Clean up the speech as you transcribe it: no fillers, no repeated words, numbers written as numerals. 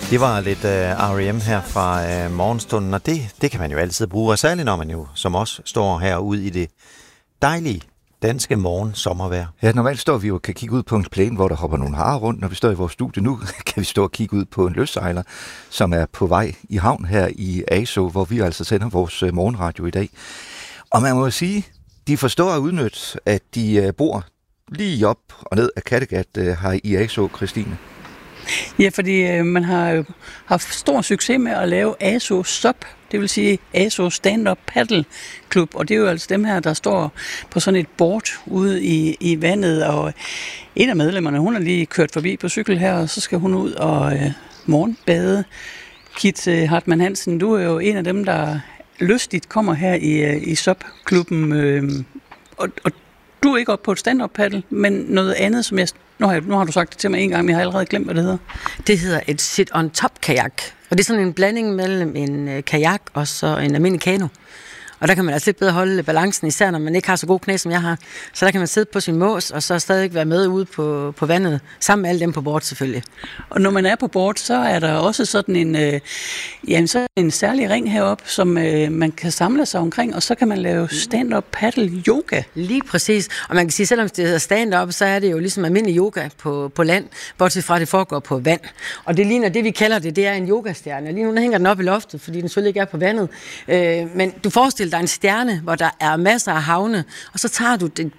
Det var lidt R.E.M. her fra morgenstunden, og det kan man jo altid bruge, og særligt når man jo som os står herude i det dejlige danske sommervejr. Ja, normalt står vi jo og kan kigge ud på en plæne, hvor der hopper nogle harer rundt. Når vi står i vores studie nu, kan vi stå og kigge ud på en løssejler, som er på vej i havn her i Asaa, hvor vi altså sender vores morgenradio i dag. Og man må jo sige, de forstår at udnytte, at de bor lige op og ned af Kattegat her i Asaa, Christine. Ja, fordi man har haft stor succes med at lave Asaa SUP, det vil sige Asaa Stand-Up Paddle Club, og det er jo altså dem her, der står på sådan et board ude i vandet, og en af medlemmerne, hun har lige kørt forbi på cykel her, og så skal hun ud og morgenbade. Kit Hartmann Hansen, du er jo en af dem, der lystigt kommer her i SUP-klubben, og du er ikke oppe på et stand-up paddle, men noget andet, som nu har du sagt det til mig en gang, men jeg har allerede glemt, hvad det hedder. Det hedder et sit-on-top-kajak, og det er sådan en blanding mellem en kajak og så en almindelig kano. Og der kan man altså lidt bedre holde balancen, især når man ikke har så gode knæ, som jeg har. Så der kan man sidde på sin mås, og så stadig være med ude på vandet, sammen med alle dem på bord selvfølgelig. Og når man er på bord, så er der også sådan en særlig ring heroppe, som man kan samle sig omkring, og så kan man lave stand-up paddle yoga. Lige præcis. Og man kan sige, selvom det hedder stand-up, så er det jo ligesom almindelig yoga på land, bortset fra det foregår på vand. Og det ligner det, vi kalder det er en yogastjerne. Lige nu hænger den op i loftet, fordi den selvfølgelig ikke er på vandet. Men du forestiller dig en stjerne, hvor der er masser af havne, og så tager du dit